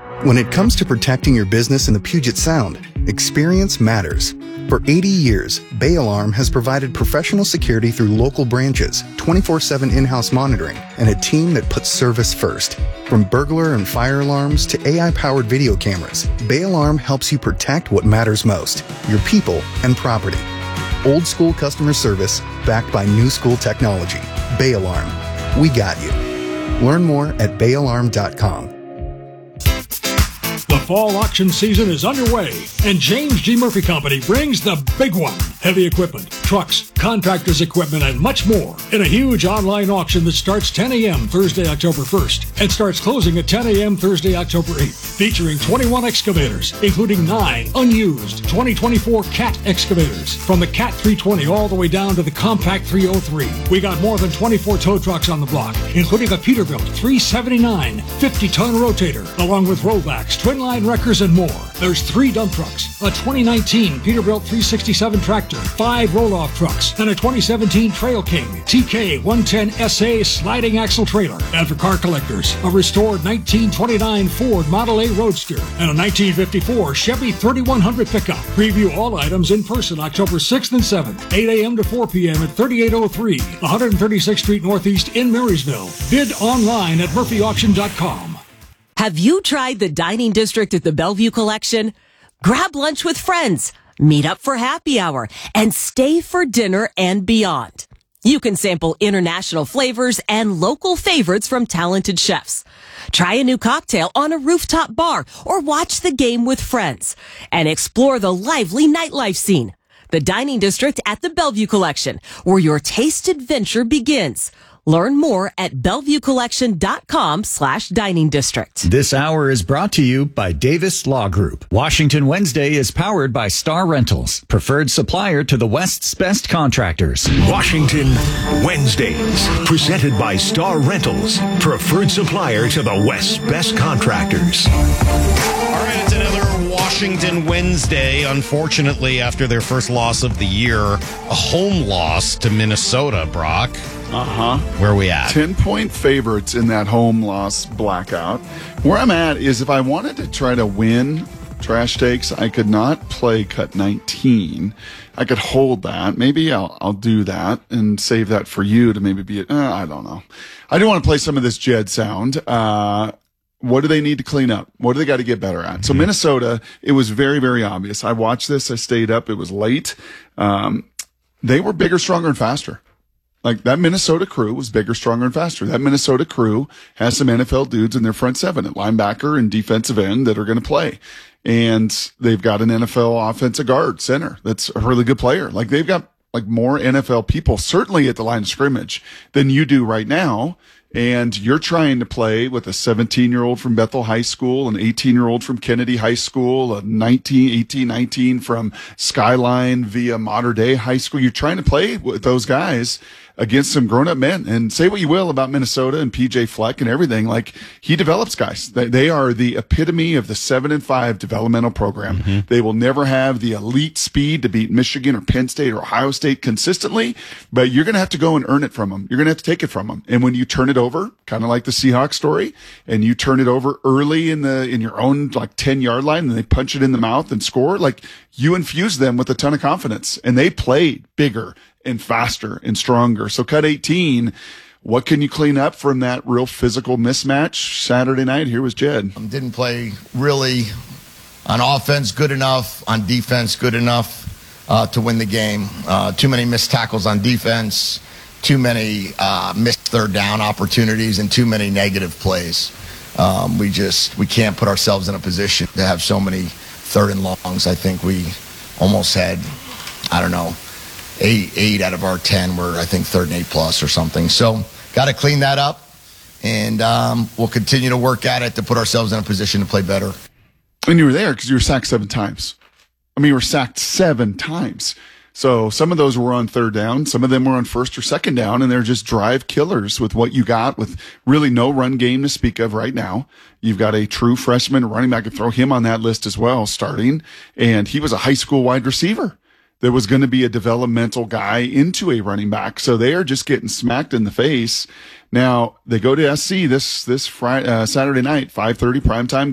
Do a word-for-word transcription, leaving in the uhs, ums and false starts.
When it comes to protecting your business in the Puget Sound, experience matters. For eighty years, Bay Alarm has provided professional security through local branches, twenty-four seven in-house monitoring, and a team that puts service first. From burglar and fire alarms to A I-powered video cameras, Bay Alarm helps you protect what matters most, your people and property. Old school customer service backed by new school technology. Bay Alarm. We got you. Learn more at bay alarm dot com. The fall auction season is underway, and James G. Murphy Company brings the big one. Heavy equipment, trucks, contractors' equipment, and much more in a huge online auction that starts ten a.m. Thursday, October first, and starts closing at ten a.m. Thursday, October eighth, featuring twenty-one excavators, including nine unused twenty twenty-four Cat excavators, from the Cat three twenty all the way down to the Compact three oh three. We got more than twenty-four tow trucks on the block, including a Peterbilt three seventy-nine fifty-ton rotator, along with rollbacks, twin line wreckers, and more. There's three dump trucks, a twenty nineteen Peterbilt three sixty-seven tractor, five roll-off trucks, and a twenty seventeen Trail King T K one ten S A sliding axle trailer. And for car collectors, a restored nineteen twenty-nine Ford Model A Roadster and a nineteen fifty-four Chevy thirty-one hundred pickup. Preview all items in person October sixth and seventh, eight a.m. to four p.m. at thirty-eight oh three one thirty-sixth Street Northeast in Marysville. Bid online at murphy auction dot com. Have you tried the dining district at the Bellevue Collection? Grab lunch with friends, meet up for happy hour, and stay for dinner and beyond. You can sample international flavors and local favorites from talented chefs. Try a new cocktail on a rooftop bar or watch the game with friends and explore the lively nightlife scene. The dining district at the Bellevue Collection, where your taste adventure begins. Learn more at bellevue collection dot com slash dining district. This hour is brought to you by Davis Law Group. Washington Wednesday is powered by Star Rentals, preferred supplier to the West's best contractors. Washington Wednesdays, presented by Star Rentals, preferred supplier to the West's best contractors. All right, it's another Washington Wednesday. Unfortunately, after their first loss of the year, a home loss to Minnesota, Brock. Uh-huh. Where are we at? ten-point favorites in that home loss blackout. Where I'm at is if I wanted to try to win trash takes, I could not play cut nineteen. I could hold that. Maybe I'll I'll do that and save that for you to maybe be, uh, I don't know. I do want to play some of this Jed sound. Uh, what do they need to clean up? What do they got to get better at? So mm-hmm. Minnesota, it was very, very obvious. I watched this. I stayed up. It was late. Um, they were bigger, stronger, and faster. Like, that Minnesota crew was bigger, stronger, and faster. That Minnesota crew has some N F L dudes in their front seven at linebacker and defensive end that are going to play. And they've got an N F L offensive guard center that's a really good player. Like, they've got like more N F L people certainly at the line of scrimmage than you do right now. And you're trying to play with a seventeen-year-old from Bethel High School, an eighteen-year-old from Kennedy High School, a nineteen, eighteen, nineteen from Skyline via Mater Dei High School. You're trying to play with those guys against some grown-up men. And say what you will about Minnesota and P J Fleck and everything, like, he develops guys. They, they are the epitome of the seven and five developmental program. Mm-hmm. They will never have the elite speed to beat Michigan or Penn State or Ohio State consistently, but you're going to have to go and earn it from them. You're going to have to take it from them. And when you turn it over, kind of like the Seahawks story, and you turn it over early in the in your own like ten-yard line, and they punch it in the mouth and score, like, you infuse them with a ton of confidence. And they played bigger and faster and stronger. So cut eighteen, what can you clean up from that real physical mismatch Saturday night? Here was Jed. Didn't play really on offense good enough, on defense good enough uh, to win the game. Uh, too many missed tackles on defense, too many uh, missed third down opportunities, and too many negative plays. Um, we just, we can't put ourselves in a position to have so many third and longs. I think we almost had, I don't know, Eight, eight out of our ten were, I think, third and eight plus or something. So got to clean that up, and um, we'll continue to work at it to put ourselves in a position to play better. And you were there because you were sacked seven times. I mean, you were sacked seven times. So some of those were on third down. Some of them were on first or second down, and they're just drive killers with what you got, with really no run game to speak of right now. You've got a true freshman running back, and throw him on that list as well, starting. And he was a high school wide receiver. There was going to be a developmental guy into a running back. So they are just getting smacked in the face. Now, they go to S C this this Friday, uh, Saturday night, five thirty primetime